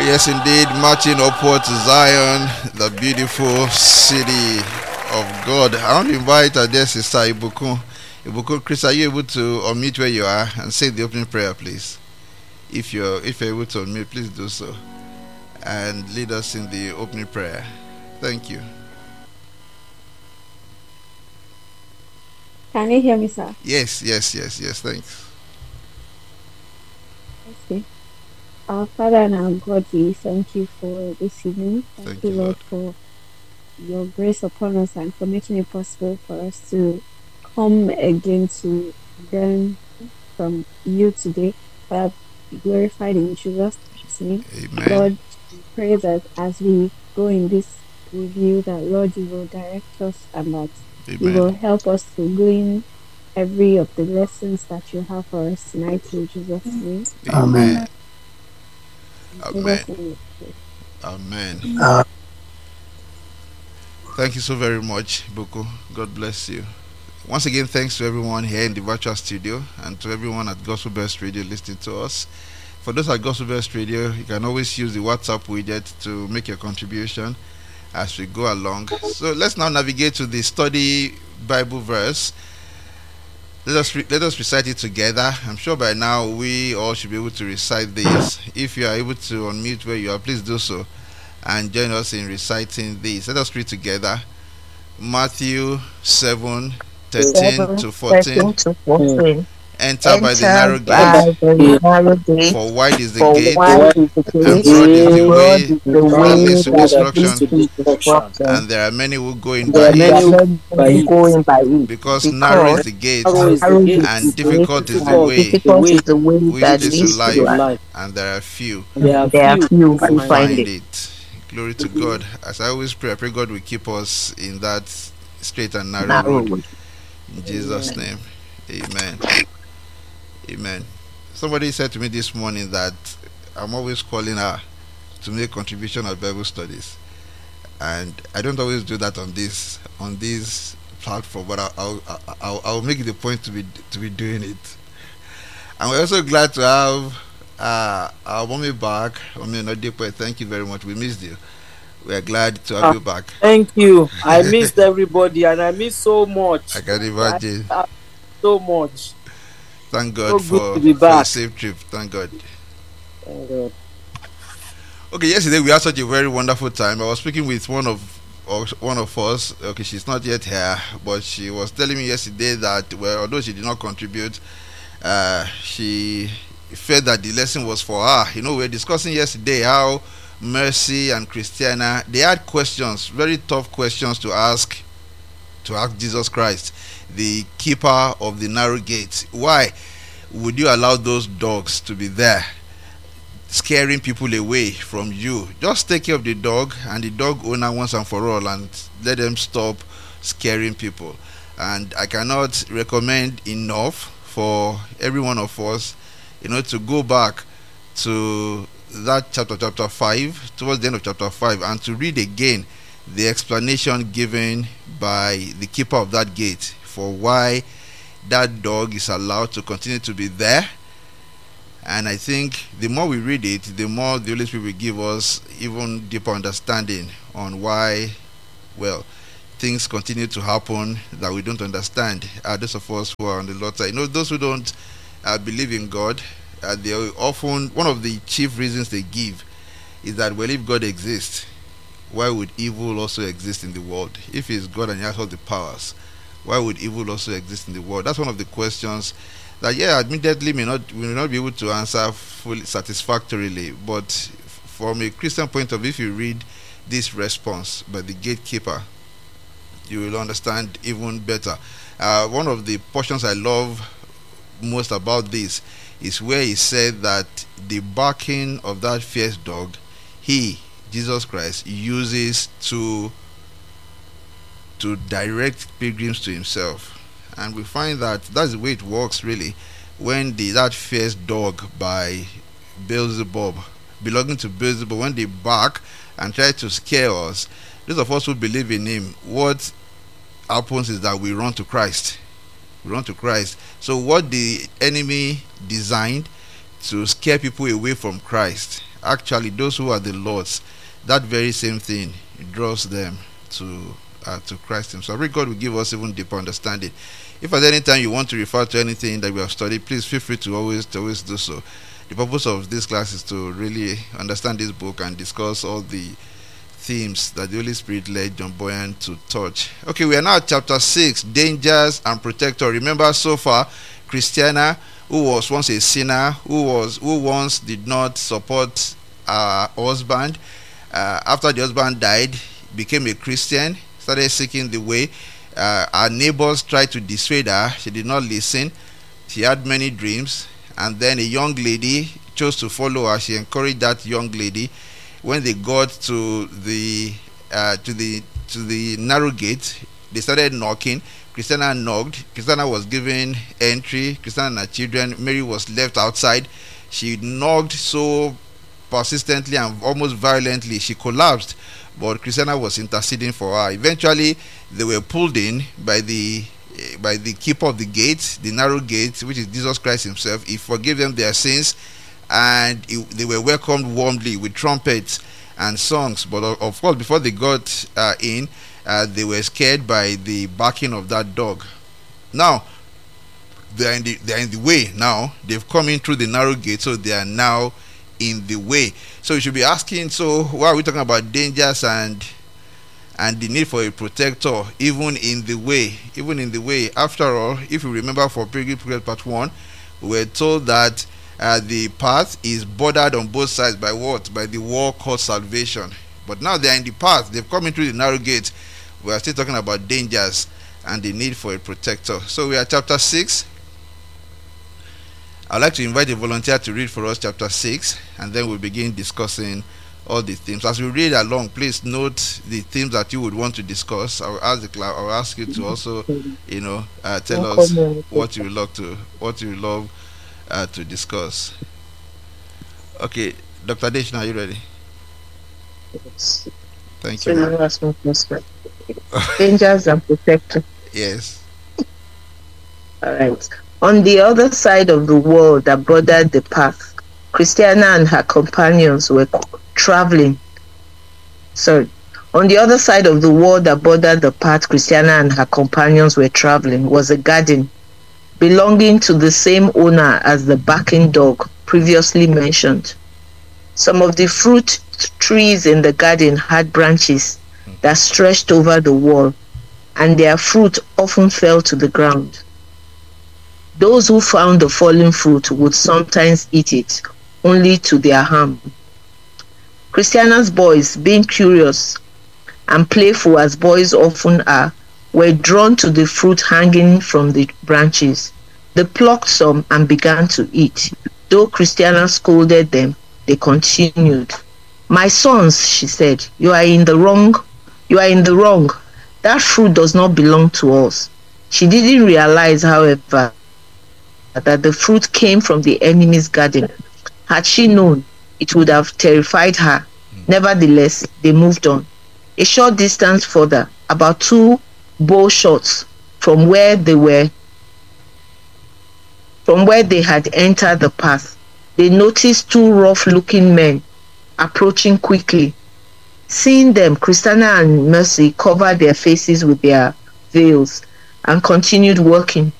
Yes, indeed, marching upward to Zion, the beautiful city of God. I want to invite our dear sister Ibukun. Ibukun, Chris, are you able to unmute where you are and say the opening prayer, please? If you're able to unmute, please do so and lead us in the opening prayer. Thank you. Can you hear me, sir? Yes. Thanks. Okay. Our Father and our God, we thank you for this evening. Thank you, Lord, for your grace upon us and for making it possible for us to come again to learn from you today. Father, be glorified in Jesus' name. Amen. Lord, we pray that as we go in this review, that Lord, you will direct us and that you will help us to glean every of the lessons that you have for us tonight in Jesus' name. Amen. Amen. Amen. Thank you so very much, Boko. God bless you. Once again, thanks to everyone here in the virtual studio and to everyone at Gospel Best Radio listening to us. For those at Gospel Best Radio, you can always use the WhatsApp widget to make your contribution as we go along. So let's now navigate to the study Bible verse. Let us recite it together. I'm sure by now we all should be able to recite this. If you are able to unmute where you are, please do so and join us in reciting this. Let us read together. Matthew 7:13 to 14. Enter by the narrow gate, for wide is the gate, and broad is the way that leads to destruction, and there are many who go in by it. Because narrow is the gate, and difficult is the way which leads to life, and there are few who find it. Glory to God. As I always pray, I pray God will keep us in that straight and narrow road. In Jesus' name, amen. Amen. Somebody said to me this morning that I'm always calling her to make contribution at Bible studies, and I don't always do that on this platform, but I'll make it a point to be doing it. And we're also glad to have our mommy back. Mommy Nodipe, thank you very much. We missed you. We are glad to have you back. Thank you. I missed everybody, and I missed so much. I can imagine. So much. Thank God for a safe trip. Thank God. Thank God. Okay, yesterday we had such a very wonderful time. I was speaking with one of us. Okay, she's not yet here, but she was telling me yesterday that, well, although she did not contribute, she felt that the lesson was for her. You know, we were discussing yesterday how Mercy and Christiana, they had questions, very tough questions to ask Jesus Christ, the keeper of the narrow gate. Why would you allow those dogs to be there, scaring people away from you? Just take care of the dog and the dog owner once and for all, and let them stop scaring people. And I cannot recommend enough for every one of us, to go back to that chapter 5, towards the end of chapter 5, and to read again the explanation given by the keeper of that gate for why that dog is allowed to continue to be there. And I think the more we read it, the more the Holy Spirit will give us even deeper understanding on why, well, things continue to happen that we don't understand. Those of us who are on the Lord's side, those who don't believe in God, they often, one of the chief reasons they give is that, well, if God exists, why would evil also exist in the world? If He's God and He has all the powers, why would evil also exist in the world? That's one of the questions that, admittedly, we may not be able to answer fully satisfactorily. But from a Christian point of view, if you read this response by the gatekeeper, you will understand even better. One of the portions I love most about this is where he said that the barking of that fierce dog, He, Jesus Christ, uses to direct pilgrims to Himself. And we find that that's the way it works, really. When that fierce dog by Beelzebub, belonging to Beelzebub, when they bark and try to scare us, those of us who believe in Him, what happens is that we run to Christ. So what the enemy designed to scare people away from Christ actually those who are the Lord's, that very same thing draws them to Christ himself. I pray God will give us even deeper understanding. If at any time you want to refer to anything that we have studied, please feel free to always do so. The purpose of this class is to really understand this book and discuss all the themes that the Holy Spirit led John Boyan to touch. Okay, we are now at chapter 6, dangers and protector. Remember so far, Christiana, who was once a sinner, who once did not support her husband, after the husband died, became a Christian, started seeking the way. Her neighbors tried to dissuade her. She did not listen. She had many dreams, and then a young lady chose to follow her. She encouraged that young lady. When they got to the narrow gate, they started knocking. Christiana knocked. Christiana was given entry. Christiana and her children. Mary was left outside. She knocked so persistently and almost violently, she collapsed. But Christiana was interceding for her. Eventually, they were pulled in by the keeper of the gate, the narrow gate, which is Jesus Christ himself. He forgave them their sins, and they were welcomed warmly with trumpets and songs. But of course, before they got in, they were scared by the barking of that dog. Now, they're in the way now. They've come in through the narrow gate, so they are now in the way. So you should be asking, so why are we talking about dangers and the need for a protector even in the way? After all, if you remember for Pilgrim Progress Part 1, we were told that the path is bordered on both sides by what? By the wall called salvation. But now they are in the path. They've come into the narrow gate. We are still talking about dangers and the need for a protector. So we are chapter 6. I'd like to invite a volunteer to read for us chapter 6, and then we'll begin discussing all the themes. As we read along, please note the themes that you would want to discuss. I'll ask you to also, tell us what you would love to discuss. Okay, Dr. Deshna, are you ready? Yes. Thank So you. you ask me first. Dangers and protector. Yes. All right. On the other side of the wall that bordered the path, Christiana and her companions were traveling. On the other side of the wall that bordered the path Christiana and her companions were traveling was a garden belonging to the same owner as the barking dog previously mentioned. Some of the fruit trees in the garden had branches that stretched over the wall, and their fruit often fell to the ground. Those who found the fallen fruit would sometimes eat it, only to their harm. Christiana's boys, being curious and playful as boys often are, were drawn to the fruit hanging from the branches. They plucked some and began to eat. Though Christiana scolded them, they continued. "My sons," she said, you are in the wrong. That fruit does not belong to us." She didn't realize, however, that the fruit came from the enemy's garden. Had she known, it would have terrified her. Nevertheless, they moved on. A short distance further, about 2 bow shots from where they had entered the path, they noticed 2 rough-looking men approaching quickly. Seeing them, Christiana and Mercy covered their faces with their veils and continued walking.